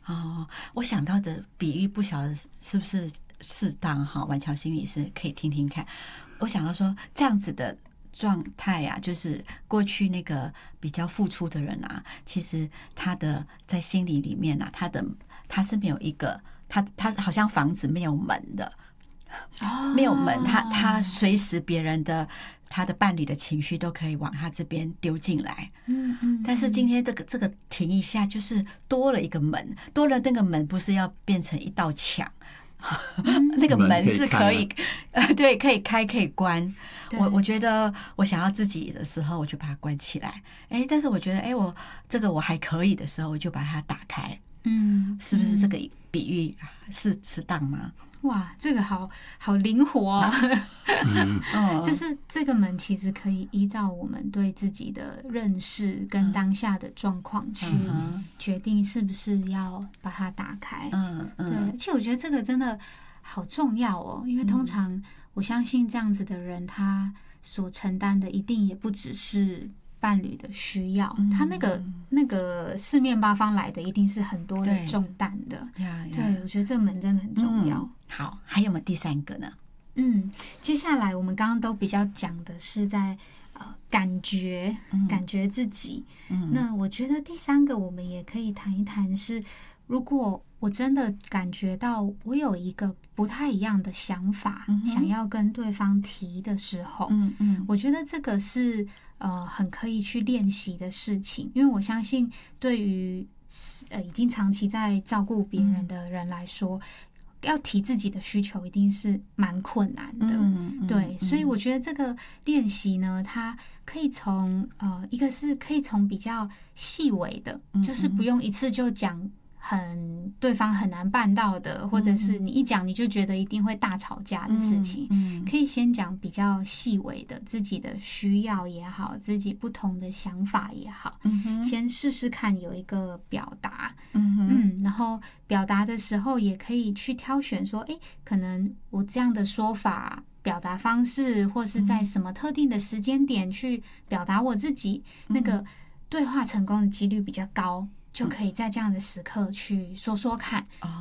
哦，我想到的比喻不晓得是不是适当哈，婉乔心理师可以听听看。我想到说这样子的状态啊，就是过去那个比较付出的人啊，其实他的在心理里面啊，他是没有一个他好像房子没有门的，没有门，他随时别人的他的伴侣的情绪都可以往他这边丢进来。但是今天这个停一下，就是多了一个门，多了那个门不是要变成一道墙。那个门是可以，对，可以开可以关。我觉得我想要自己的时候，我就把它关起来。但是我觉得，我这个我还可以的时候，我就把它打开。是不是这个比喻是适当吗？ 哇，这个好灵活哦！就是这个门其实可以依照我们对自己的认识跟当下的状况去决定是不是要把它打开。对，而且我觉得这个真的好重要哦，因为通常我相信这样子的人，他所承担的一定也不只是伴侣的需要，他那个四面八方来的一定是很多的重担的。对，我觉得这门真的很重要。 好，还有没有第三个呢？ 接下来我们刚刚都比较讲的是在感觉自己。那我觉得第三个我们也可以谈一谈是，如果我真的感觉到我有一个不太一样的想法，想要跟对方提的时候，我觉得这个是很可以去练习的事情，因为我相信对于已经长期在照顾别人的人来说，要提自己的需求一定是蛮困难的。对，所以我觉得这个练习呢，它可以从一个是可以从比较细微的，就是不用一次就讲对方很难办到的，或者是你一讲你就觉得一定会大吵架的事情，可以先讲比较细微的自己的需要也好，自己不同的想法也好，先试试看有一个表达。然后表达的时候也可以去挑选说，可能我这样的说法表达方式，或是在什么特定的时间点去表达我自己，那个对话成功的几率比较高，就可以在这样的时刻去说说看。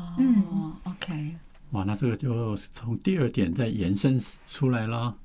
OK， 哇，那这个就从第二点再延伸出来了，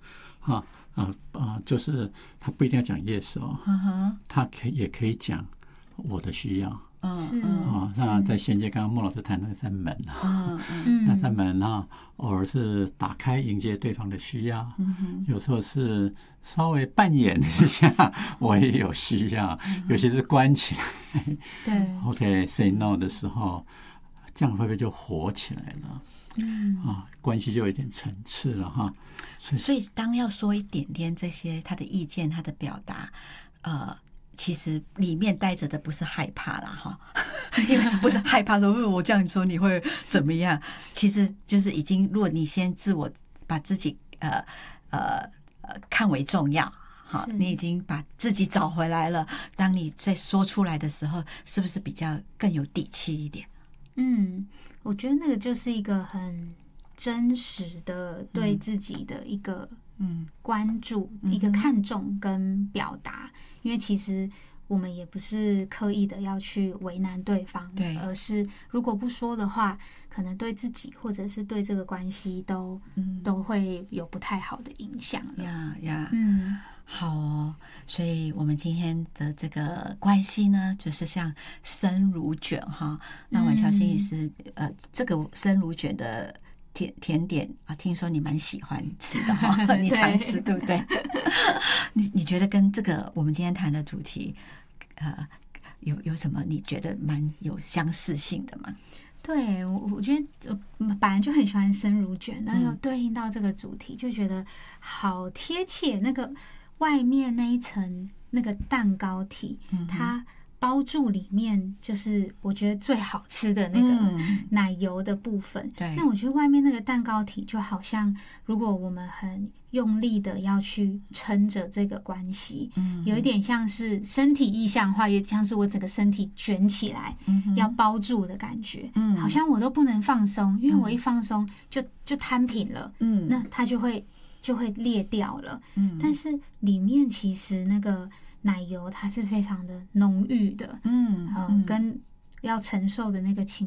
就是他不一定要讲 yes 他也可以讲我的需要。那在衔接刚刚孟老师谈的在门那在门偶尔是打开迎接对方的需要，有时候是稍微扮演一下我也有需要，尤其是关起来对 OK say no 的时候，这样会不会就活起来了？关系就有一点层次了哈。 所以当要说一点点这些他的意见，他的表达，其实里面带着的不是害怕啦哈，因为不是害怕说我这样说你会怎么样，其实就是已经，如果你先自我把自己看为重要，好，你已经把自己找回来了，当你在说出来的时候，是不是比较更有底气一点？ 我觉得那个就是一个很真实的对自己的一个关注，一个看重跟表达。因为其实我们也不是刻意的要去为难对方，而是如果不说的话，可能对自己或者是对这个关系都会有不太好的影响了。 好哦，所以我们今天的这个关系呢，就是像生乳卷哈。那婉乔心理师，这个生乳卷的甜点听说你蛮喜欢吃的哈，你常吃对不对？你觉得跟这个我们今天谈的主题，有什么你觉得蛮有相似性的吗？ 对，我觉得本来就很喜欢生乳卷，然后又对应到这个主题，就觉得好贴切。那个外面那一层那个蛋糕体，它包住里面就是我觉得最好吃的那个奶油的部分。那我觉得外面那个蛋糕体就好像，如果我们很用力的要去撑着这个关系，有一点像是身体意象化，有点像是我整个身体卷起来，要包住的感觉，好像我都不能放松，因为我一放松就摊平了，那它就会裂掉了。但是里面其实那个奶油它是非常的浓郁的，跟要承受的那个情